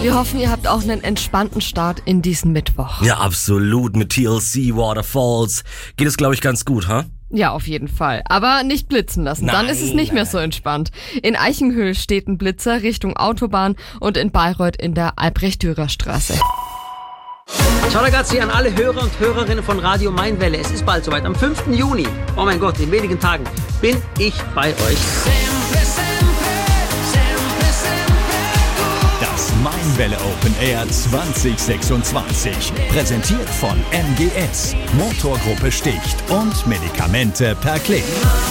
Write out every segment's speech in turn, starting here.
Wir hoffen, ihr habt auch einen entspannten Start in diesen Mittwoch. Ja, absolut. Mit TLC, Waterfalls geht es, glaube ich, ganz gut, ha? Ja, auf jeden Fall. Aber nicht blitzen lassen, dann ist es nicht mehr so entspannt. In Eichenhöhl steht ein Blitzer Richtung Autobahn und in Bayreuth in der Albrecht-Dürer-Straße. Ciao ragazzi an alle Hörer und Hörerinnen von Radio Mainwelle. Es ist bald soweit. Am 5. Juni, oh mein Gott, in wenigen Tagen, bin ich bei euch. Das Mainwelle Open Air 2026. Präsentiert von MGS, Motorgruppe Sticht und Medikamente per Klick.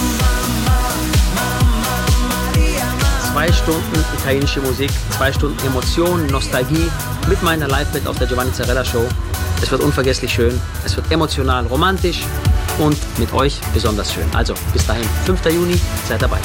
2 Stunden italienische Musik, 2 Stunden Emotion, Nostalgie mit meiner Live-Band auf der Giovanni Zarella Show. Es wird unvergesslich schön, es wird emotional, romantisch und mit euch besonders schön. Also bis dahin, 5. Juni, seid dabei.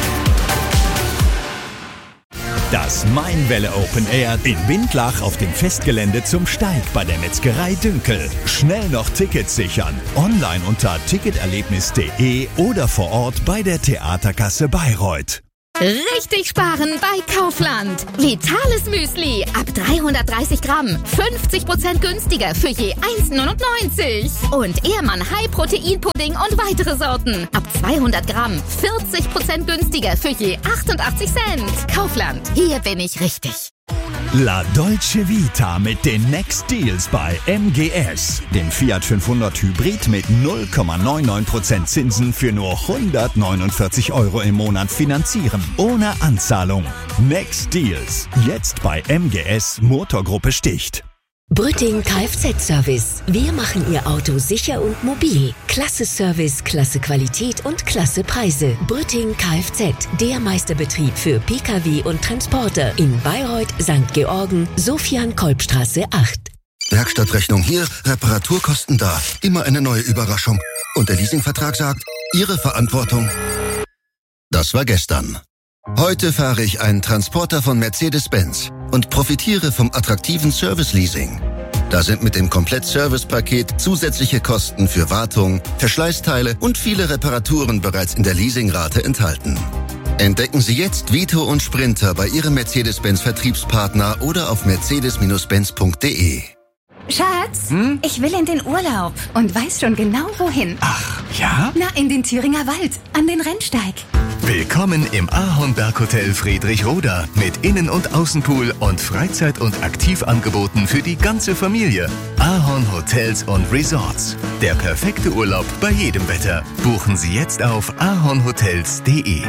Das Mainwelle Open Air in Windlach auf dem Festgelände zum Steig bei der Metzgerei Dünkel. Schnell noch Tickets sichern. Online unter ticketerlebnis.de oder vor Ort bei der Theaterkasse Bayreuth. Richtig sparen bei Kaufland. Vitales Müsli ab 330 Gramm. 50% günstiger für je 1,99. Und Ehrmann High Protein Pudding und weitere Sorten. Ab 200 Gramm. 40% günstiger für je 88 Cent. Kaufland. Hier bin ich richtig. La Dolce Vita mit den Next Deals bei MGS. Den Fiat 500 Hybrid mit 0,99% Zinsen für nur 149 € im Monat finanzieren. Ohne Anzahlung. Next Deals. Jetzt bei MGS Motorgruppe Sticht. Brütting Kfz-Service. Wir machen Ihr Auto sicher und mobil. Klasse Service, klasse Qualität und klasse Preise. Brütting Kfz, der Meisterbetrieb für Pkw und Transporter in Bayreuth, St. Georgen, Sofian-Kolbstraße 8. Werkstattrechnung hier, Reparaturkosten da. Immer eine neue Überraschung. Und der Leasingvertrag sagt, Ihre Verantwortung. Das war gestern. Heute fahre ich einen Transporter von Mercedes-Benz und profitiere vom attraktiven Service-Leasing. Da sind mit dem Komplett-Service-Paket zusätzliche Kosten für Wartung, Verschleißteile und viele Reparaturen bereits in der Leasingrate enthalten. Entdecken Sie jetzt Vito und Sprinter bei Ihrem Mercedes-Benz-Vertriebspartner oder auf mercedes-benz.de. Schatz, ich will in den Urlaub und weiß schon genau wohin. Ach, ja? Na, in den Thüringer Wald, an den Rennsteig. Willkommen im Ahornberg-Hotel Friedrichroda mit Innen- und Außenpool und Freizeit- und Aktivangeboten für die ganze Familie. Ahorn Hotels und Resorts. Der perfekte Urlaub bei jedem Wetter. Buchen Sie jetzt auf ahornhotels.de.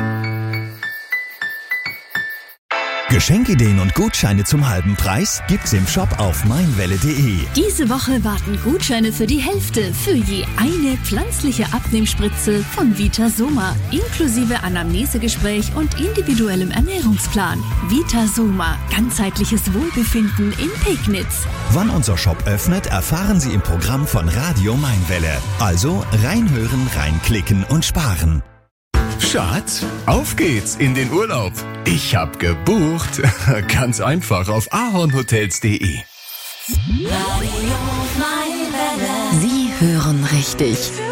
Geschenkideen und Gutscheine zum halben Preis gibt's im Shop auf meinwelle.de. Diese Woche warten Gutscheine für die Hälfte für je eine pflanzliche Abnehmspritze von Vitasoma, inklusive Anamnesegespräch und individuellem Ernährungsplan. Vitasoma, ganzheitliches Wohlbefinden in Pegnitz. Wann unser Shop öffnet, erfahren Sie im Programm von Radio Mainwelle. Also reinhören, reinklicken und sparen. Schatz, auf geht's in den Urlaub. Ich hab gebucht. Ganz einfach auf ahornhotels.de. Sie hören richtig.